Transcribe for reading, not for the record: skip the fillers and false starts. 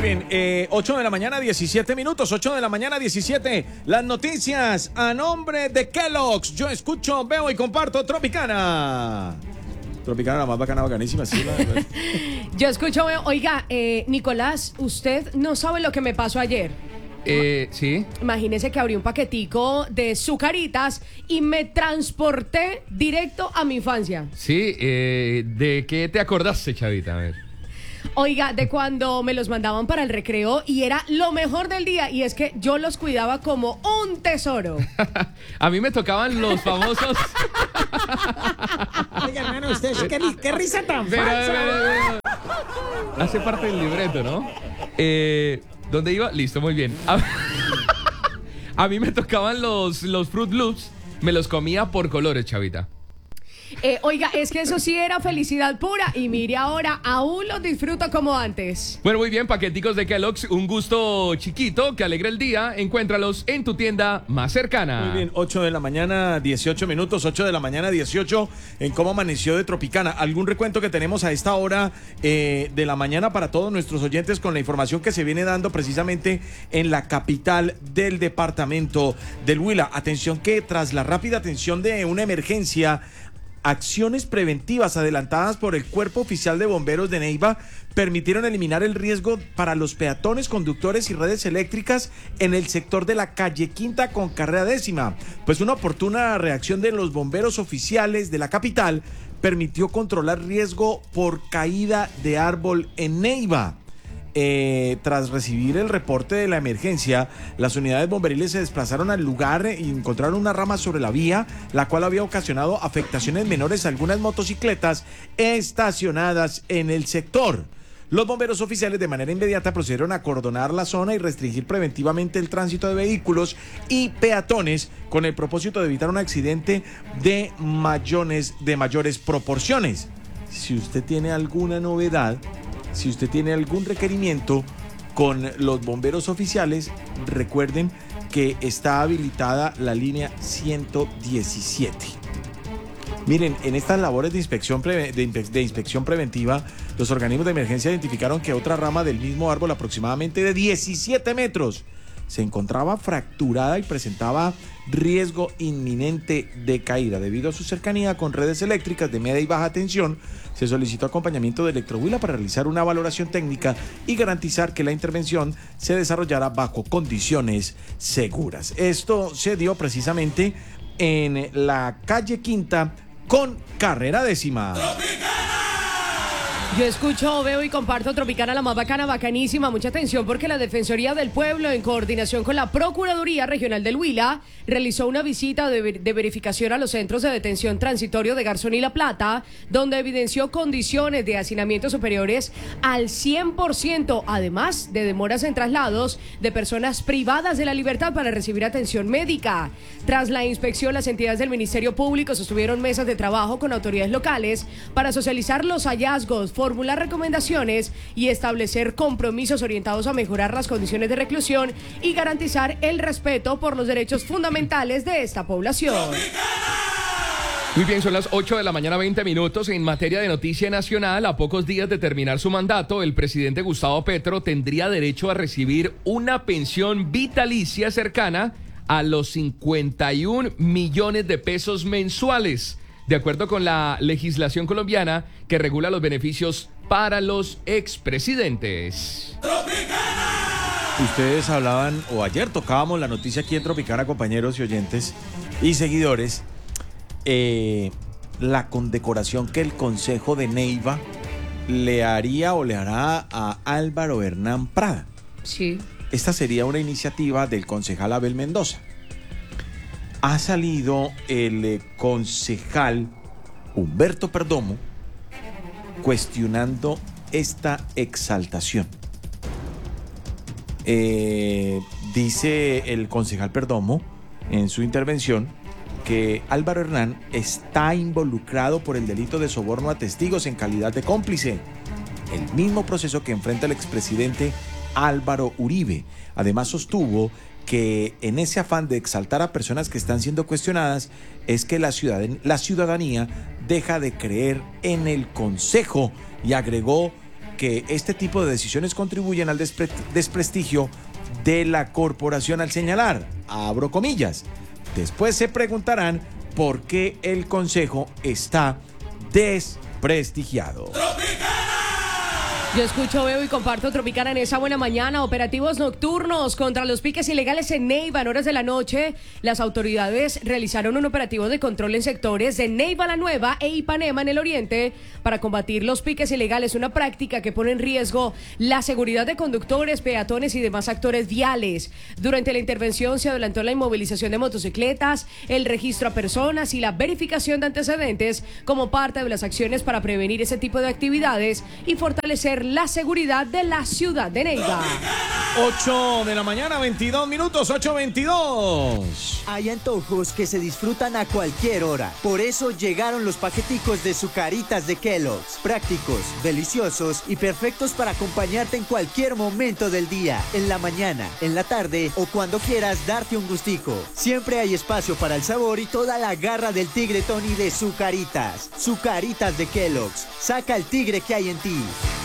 Miren, 8 de la mañana, 17 minutos, 8 de la mañana, 17. Las noticias a nombre de Kellogg's. Yo escucho, veo y comparto Tropicana. Tropicana, la más bacana, bacanísima. Sí, Yo escucho, veo. Oiga, Nicolás, usted no sabe lo que me pasó ayer. Sí. Imagínese que abrí un paquetico de Zucaritas y me transporté directo a mi infancia. Sí, ¿de qué te acordaste, Chavita? A ver. Oiga, de cuando me los mandaban para el recreo y era lo mejor del día, y es que yo los cuidaba como un tesoro. A mí me tocaban los famosos. Oiga, hermano, usted, qué risa tan falsa. Hace parte del libreto, ¿no? ¿Dónde iba? Listo, muy bien. A mí me tocaban los Fruit Loops, me los comía por colores, Chavita. Oiga, es que eso sí era felicidad pura, y mire ahora, aún los disfruto como antes. Bueno, muy bien, paqueticos de Kellogg's, un gusto chiquito que alegra el día. Encuéntralos en tu tienda más cercana. Muy bien, 8 de la mañana, 18 minutos, 8 de la mañana, 18, en cómo amaneció de Tropicana. ¿Algún recuento que tenemos a esta hora de la mañana para todos nuestros oyentes con la información que se viene dando precisamente en la capital del departamento del Huila? Atención que tras la rápida atención de una emergencia, acciones preventivas adelantadas por el Cuerpo Oficial de Bomberos de Neiva permitieron eliminar el riesgo para los peatones, conductores y redes eléctricas en el sector de la calle Quinta con carrera décima. Pues una oportuna reacción de los bomberos oficiales de la capital permitió controlar riesgo por caída de árbol en Neiva. Tras recibir el reporte de la emergencia, las unidades bomberiles se desplazaron al lugar y encontraron una rama sobre la vía, la cual había ocasionado afectaciones menores a algunas motocicletas estacionadas en el sector. Los bomberos oficiales de manera inmediata procedieron a acordonar la zona y restringir preventivamente el tránsito de vehículos y peatones con el propósito de evitar un accidente de mayores proporciones. Si usted tiene alguna novedad, si usted tiene algún requerimiento con los bomberos oficiales, recuerden que está habilitada la línea 117. Miren, en estas labores de inspección preventiva, los organismos de emergencia identificaron que otra rama del mismo árbol, aproximadamente de 17 metros, se encontraba fracturada y presentaba riesgo inminente de caída. Debido a su cercanía con redes eléctricas de media y baja tensión, se solicitó acompañamiento de Electrohuila para realizar una valoración técnica y garantizar que la intervención se desarrollara bajo condiciones seguras. Esto se dio precisamente en la calle Quinta con carrera décima. Yo escucho, veo y comparto Tropicana, la más bacana, bacanísima. Mucha atención porque la Defensoría del Pueblo, en coordinación con la Procuraduría Regional del Huila, realizó una visita de verificación a los centros de detención transitorio de Garzón y La Plata, donde evidenció condiciones de hacinamiento superiores al 100%, además de demoras en traslados de personas privadas de la libertad para recibir atención médica. Tras la inspección, las entidades del Ministerio Público sostuvieron mesas de trabajo con autoridades locales para socializar los hallazgos, formular recomendaciones y establecer compromisos orientados a mejorar las condiciones de reclusión y garantizar el respeto por los derechos fundamentales de esta población. Muy bien, son las 8 de la mañana, 20 minutos. En materia de noticia nacional, a pocos días de terminar su mandato, el presidente Gustavo Petro tendría derecho a recibir una pensión vitalicia cercana a los 51 millones de pesos mensuales, de acuerdo con la legislación colombiana que regula los beneficios para los expresidentes. Ustedes hablaban, o ayer tocábamos la noticia aquí en Tropicana, compañeros y oyentes y seguidores, la condecoración que el Consejo de Neiva le haría o le hará a Álvaro Hernán Prada. Sí. Esta sería una iniciativa del concejal Abel Mendoza. Ha salido el concejal Humberto Perdomo cuestionando esta exaltación. Dice el concejal Perdomo en su intervención que Álvaro Hernán está involucrado por el delito de soborno a testigos en calidad de cómplice, el mismo proceso que enfrenta el expresidente Álvaro Uribe. Además sostuvo que en ese afán de exaltar a personas que están siendo cuestionadas es que la ciudadanía deja de creer en el Consejo, y agregó que este tipo de decisiones contribuyen al desprestigio de la corporación al señalar, abro comillas. Después se preguntarán por qué el Consejo está desprestigiado. Yo escucho, veo y comparto Tropicana en esa buena mañana. Operativos nocturnos contra los piques ilegales en Neiva en horas de la noche. Las autoridades realizaron un operativo de control en sectores de Neiva la Nueva e Ipanema en el oriente para combatir los piques ilegales, una práctica que pone en riesgo la seguridad de conductores, peatones y demás actores viales. Durante la intervención se adelantó la inmovilización de motocicletas, el registro a personas y la verificación de antecedentes como parte de las acciones para prevenir ese tipo de actividades y fortalecer la seguridad de la ciudad de Neiva. 8 de la mañana, 22 minutos, 8:22. Hay antojos que se disfrutan a cualquier hora. Por eso llegaron los paqueticos de Zucaritas de Kellogg's. Prácticos, deliciosos y perfectos para acompañarte en cualquier momento del día. En la mañana, en la tarde o cuando quieras darte un gustico. Siempre hay espacio para el sabor y toda la garra del tigre Tony de Zucaritas. Zucaritas de Kellogg's. Saca el tigre que hay en ti.